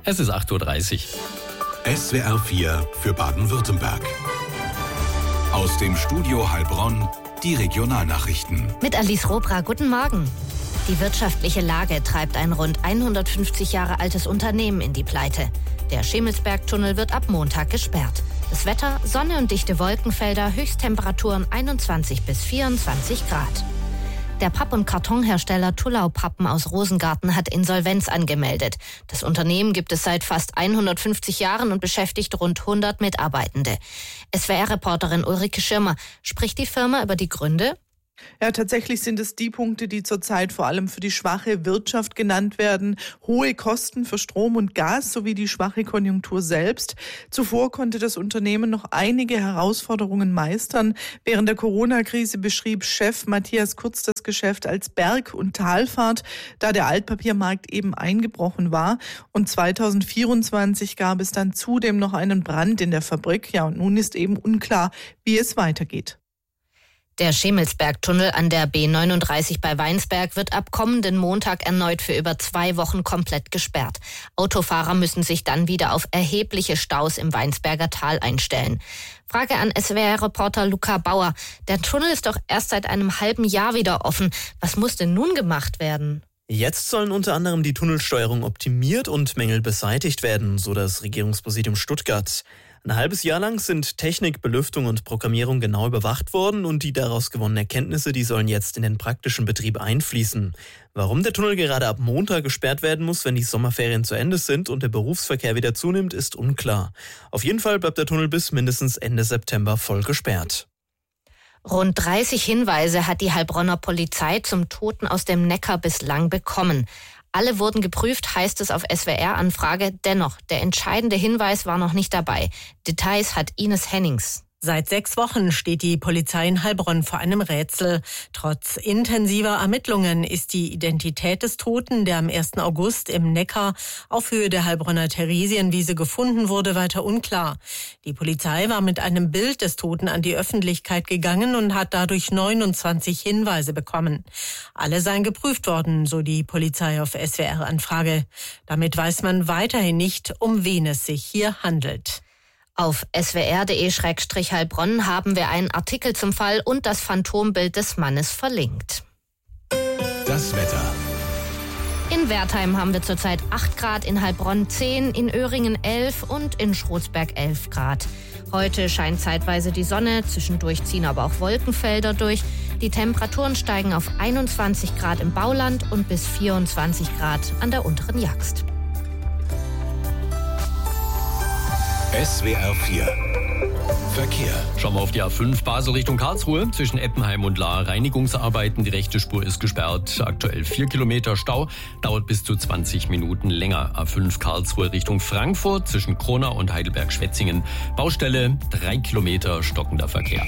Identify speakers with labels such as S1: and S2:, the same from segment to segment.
S1: Es ist 8.30 Uhr.
S2: SWR 4 für Baden-Württemberg. Aus dem Studio Heilbronn die Regionalnachrichten.
S3: Mit Alice Robra, guten Morgen. Die wirtschaftliche Lage treibt ein rund 150 Jahre altes Unternehmen in die Pleite. Der Schemelsbergtunnel wird ab Montag gesperrt. Das Wetter, Sonne und dichte Wolkenfelder, Höchsttemperaturen 21 bis 24 Grad. Der Papp- und Kartonhersteller Tullau Pappen aus Rosengarten hat Insolvenz angemeldet. Das Unternehmen gibt es seit fast 150 Jahren und beschäftigt rund 100 Mitarbeitende. SWR-Reporterin Ulrike Schirmer spricht die Firma über die Gründe.
S4: Ja, tatsächlich sind es die Punkte, die zurzeit vor allem für die schwache Wirtschaft genannt werden. Hohe Kosten für Strom und Gas sowie die schwache Konjunktur selbst. Zuvor konnte das Unternehmen noch einige Herausforderungen meistern. Während der Corona-Krise beschrieb Chef Matthias Kurz das Geschäft als Berg- und Talfahrt, da der Altpapiermarkt eben eingebrochen war. Und 2024 gab es dann zudem noch einen Brand in der Fabrik. Ja, und nun ist eben unklar, wie es weitergeht.
S3: Der Schemelsbergtunnel an der B39 bei Weinsberg wird ab kommenden Montag erneut für über 2 Wochen komplett gesperrt. Autofahrer müssen sich dann wieder auf erhebliche Staus im Weinsberger Tal einstellen. Frage an SWR-Reporter Luca Bauer. Der Tunnel ist doch erst seit einem halben Jahr wieder offen. Was muss denn nun gemacht werden?
S5: Jetzt sollen unter anderem die Tunnelsteuerung optimiert und Mängel beseitigt werden, so das Regierungspräsidium Stuttgart. Ein halbes Jahr lang sind Technik, Belüftung und Programmierung genau überwacht worden und die daraus gewonnenen Erkenntnisse, die sollen jetzt in den praktischen Betrieb einfließen. Warum der Tunnel gerade ab Montag gesperrt werden muss, wenn die Sommerferien zu Ende sind und der Berufsverkehr wieder zunimmt, ist unklar. Auf jeden Fall bleibt der Tunnel bis mindestens Ende September voll gesperrt.
S3: Rund 30 Hinweise hat die Heilbronner Polizei zum Toten aus dem Neckar bislang bekommen. Alle wurden geprüft, heißt es auf SWR-Anfrage. Dennoch, der entscheidende Hinweis war noch nicht dabei. Details hat Ines Hennings.
S6: Seit 6 Wochen steht die Polizei in Heilbronn vor einem Rätsel. Trotz intensiver Ermittlungen ist die Identität des Toten, der am 1. August im Neckar auf Höhe der Heilbronner Theresienwiese gefunden wurde, weiter unklar. Die Polizei war mit einem Bild des Toten an die Öffentlichkeit gegangen und hat dadurch 29 Hinweise bekommen. Alle seien geprüft worden, so die Polizei auf SWR-Anfrage. Damit weiß man weiterhin nicht, um wen es sich hier handelt.
S3: Auf swr.de/Heilbronn haben wir einen Artikel zum Fall und das Phantombild des Mannes verlinkt.
S2: Das Wetter.
S3: In Wertheim haben wir zurzeit 8 Grad, in Heilbronn 10, in Öhringen 11 und in Schrotsberg 11 Grad. Heute scheint zeitweise die Sonne, zwischendurch ziehen aber auch Wolkenfelder durch. Die Temperaturen steigen auf 21 Grad im Bauland und bis 24 Grad an der unteren Jagst.
S2: SWR 4 Verkehr.
S1: Schauen wir auf die A5 Basel Richtung Karlsruhe. Zwischen Eppenheim und Lahr Reinigungsarbeiten. Die rechte Spur ist gesperrt. Aktuell 4 Kilometer Stau. Dauert bis zu 20 Minuten länger. A5 Karlsruhe Richtung Frankfurt. Zwischen Kronau und Heidelberg-Schwetzingen. Baustelle 3 Kilometer stockender Verkehr.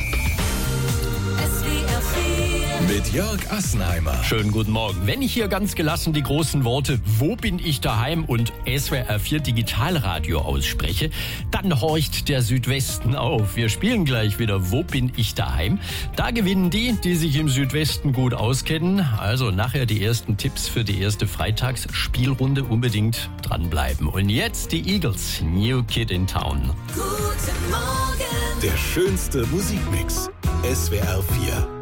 S2: Mit Jörg Assenheimer.
S1: Schönen guten Morgen. Wenn ich hier ganz gelassen die großen Worte "Wo bin ich daheim" und SWR 4 Digitalradio ausspreche, dann horcht der Südwesten auf. Wir spielen gleich wieder "Wo bin ich daheim?". Da gewinnen die sich im Südwesten gut auskennen. Also nachher die ersten Tipps für die erste Freitagsspielrunde, unbedingt dranbleiben. Und jetzt die Eagles, New Kid in Town.
S2: Guten Morgen. Der schönste Musikmix. SWR 4.